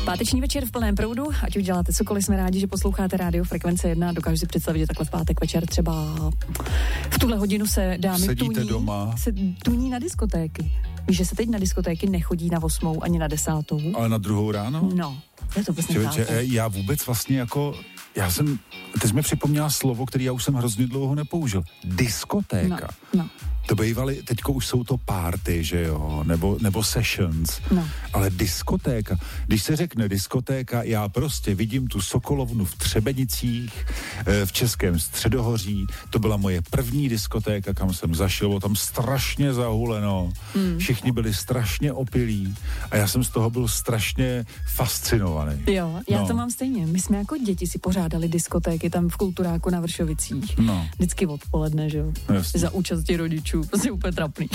Páteční večer v plném proudu, ať už děláte cokoliv, jsme rádi, že posloucháte rádio Frekvence 1. Dokážu si představit, že takhle v pátek večer třeba v tuhle hodinu se dámy tuní na diskotéky. Víš, že se teď na diskotéky nechodí na 8. ani na 10. Ale na 2. ráno? No, je to prostě já vůbec vlastně jako, teď mi připomněla slovo, který já už jsem hrozně dlouho nepoužil. Diskotéka. No. To bývaly, teďko už jsou to party, že jo, nebo sessions, ale diskotéka, když se řekne diskotéka, já prostě vidím tu Sokolovnu v Třebenicích, v Českém Středohoří, to byla moje první diskotéka, kam jsem zašel, bylo tam strašně zahuleno, všichni byli strašně opilí a já jsem z toho byl strašně fascinovaný. Jo, já to mám stejně, my jsme jako děti si pořádali diskotéky tam v Kulturáku na Vršovicích, vždycky odpoledne, že jo, za účasti rodičů. Prostě úplně trapný.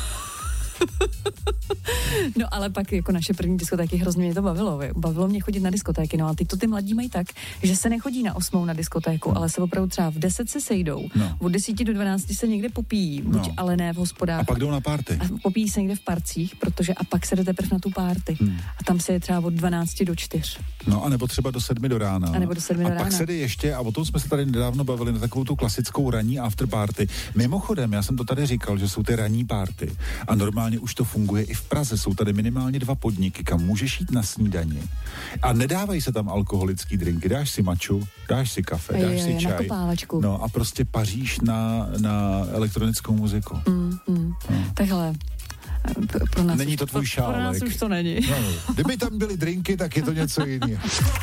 No ale pak jako naše první diskotéky hrozně mě to bavilo. Bavilo mě chodit na diskotéky, no a teď to ty mladí mají tak, že se nechodí na 8. na diskotéku, ale se opravdu třeba v 10 se sejdou, od 10 do 12 se někde popíjí, ale ne v hospodách. A pak jdou na party. A popíjí se někde v parcích, a pak se jde teprve na tu party. A tam se je třeba od 12 do 4. No a nebo třeba do 7 do rána. A pak se jde ještě, a o tom jsme se tady nedávno bavili, na takovou tu klasickou ranní afterparty. Mimochodem, já jsem to tady říkal, že jsou ty ranní party a normálně už to funguje i v Praze. Jsou tady minimálně 2 podniky, kam můžeš jít na snídani. A nedávají se tam alkoholický drinky. Dáš si maču, dáš si kafe, dáš si čaj. No a prostě paříš na elektronickou muziku. Takhle. Pro nás není to tvůj šálek. Pro nás už to není. No, kdyby tam byly drinky, tak je to něco jiného.